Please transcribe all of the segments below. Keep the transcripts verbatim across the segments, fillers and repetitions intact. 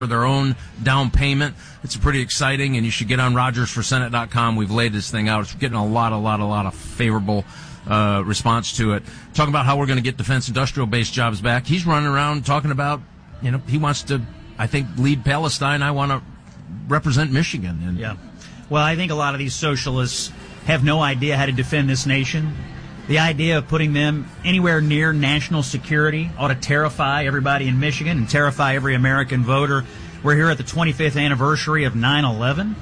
for their own down payment. It's pretty exciting, and you should get on Rogers for Senate dot com. We've laid this thing out. It's getting a lot, a lot, a lot of favorable uh, response to it. Talking about how we're going to get defense industrial-based jobs back. He's running around talking about, you know, he wants to, I think, lead Palestine. I want to represent Michigan. And yeah. Well, I think a lot of these socialists have no idea how to defend this nation. The idea of putting them anywhere near national security ought to terrify everybody in Michigan and terrify every American voter. We're here at the twenty-fifth anniversary of nine eleven,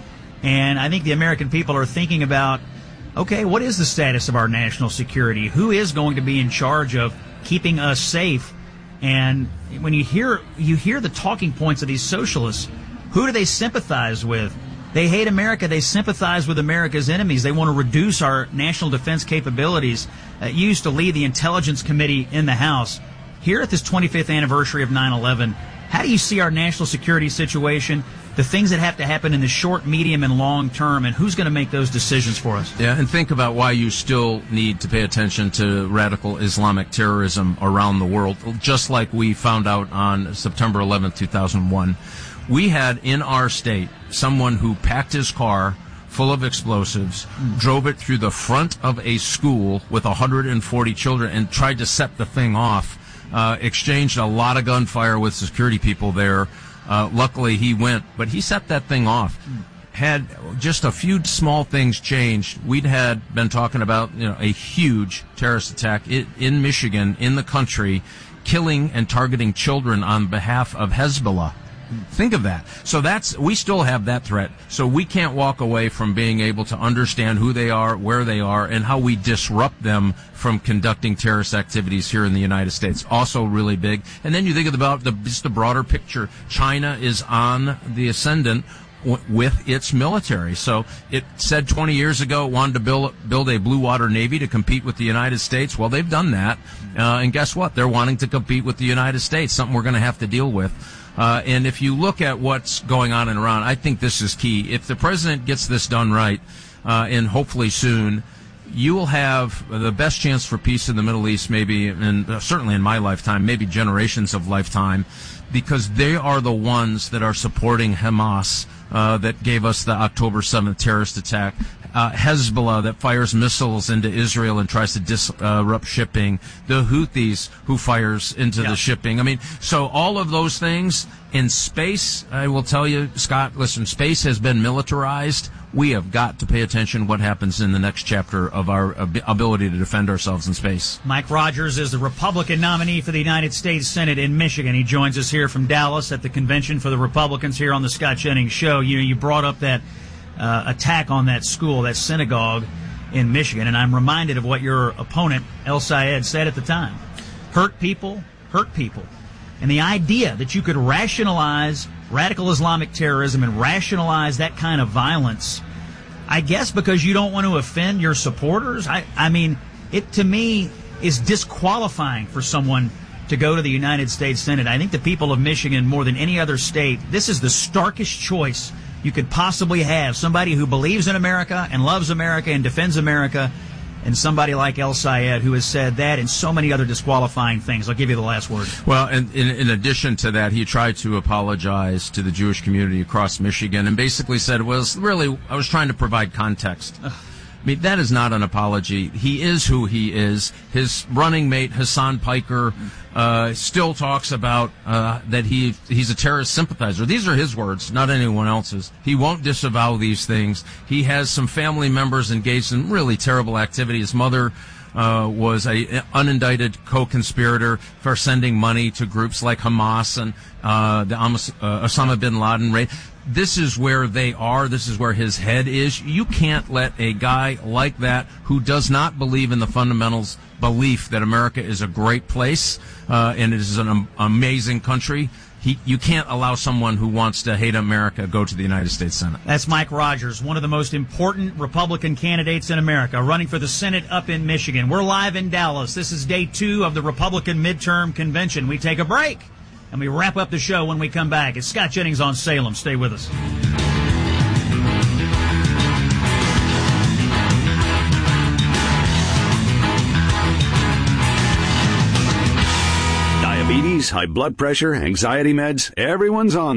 and I think the American people are thinking about, okay, what is the status of our national security? Who is going to be in charge of keeping us safe? And when you hear you hear the talking points of these socialists, who do they sympathize with? They hate America. They sympathize with America's enemies. They want to reduce our national defense capabilities. Uh, you used to lead the Intelligence Committee in the House. Here at this twenty-fifth anniversary of nine eleven, how do you see our national security situation, the things that have to happen in the short, medium, and long term, and who's going to make those decisions for us? Yeah, and think about why you still need to pay attention to radical Islamic terrorism around the world, just like we found out on September eleventh, two thousand one. We had in our state someone who packed his car full of explosives, mm. drove it through the front of a school with one hundred forty children and tried to set the thing off, uh, exchanged a lot of gunfire with security people there. Uh, luckily, he went, but he set that thing off. Mm. Had just a few small things changed, we'd had been talking about, you know, a huge terrorist attack in, in Michigan, in the country, killing and targeting children on behalf of Hezbollah. Think of that. So that's, we still have that threat. So we can't walk away from being able to understand who they are, where they are, and how we disrupt them from conducting terrorist activities here in the United States. Also really big. And then you think about the, just the broader picture. China is on the ascendant w- with its military. So it said twenty years ago it wanted to build, build a blue water navy to compete with the United States. Well, they've done that. Uh, and guess what? They're wanting to compete with the United States, something we're going to have to deal with. Uh, and if you look at what's going on in Iran, I think this is key. If the president gets this done right, uh, and hopefully soon, you will have the best chance for peace in the Middle East, maybe, and uh, certainly in my lifetime, maybe generations of lifetime, because they are the ones that are supporting Hamas, uh, that gave us the October seventh terrorist attack. Uh, Hezbollah that fires missiles into Israel and tries to disrupt shipping. The Houthis who fires into yeah. the shipping. I mean, so all of those things in space, I will tell you, Scott, listen, space has been militarized. We have got to pay attention to what happens in the next chapter of our ab- ability to defend ourselves in space. Mike Rogers is the Republican nominee for the United States Senate in Michigan. He joins us here from Dallas at the convention for the Republicans here on the Scott Jennings Show. You know, you brought up that Uh, attack on that school, that synagogue in Michigan, and I'm reminded of what your opponent, El Sayed, said at the time. Hurt people, hurt people. And the idea that you could rationalize radical Islamic terrorism and rationalize that kind of violence, I guess because you don't want to offend your supporters, I, I mean, it to me is disqualifying for someone to go to the United States Senate. I think the people of Michigan, more than any other state, this is the starkest choice you could possibly have. Somebody who believes in America and loves America and defends America, and somebody like El Sayed who has said that and so many other disqualifying things. I'll give you the last word. Well, and in, in addition to that, he tried to apologize to the Jewish community across Michigan and basically said, well, really, I was trying to provide context. I mean, that is not an apology. He is who he is. His running mate, Hassan Piker, uh, still talks about uh, that he he's a terrorist sympathizer. These are his words, not anyone else's. He won't disavow these things. He has some family members engaged in really terrible activity. His mother uh, was a unindicted co-conspirator for sending money to groups like Hamas and uh, the uh, Osama bin Laden raid. This is where they are. This is where his head is. You can't let a guy like that, who does not believe in the fundamentals, belief that America is a great place uh, and it is an um, amazing country. He, you can't allow someone who wants to hate America go to the United States Senate. That's Mike Rogers, one of the most important Republican candidates in America, running for the Senate up in Michigan. We're live in Dallas. This is day two of the Republican midterm convention. We take a break, and we wrap up the show when we come back. It's Scott Jennings on Salem. Stay with us. Diabetes, diabetes, high blood pressure, anxiety meds, everyone's on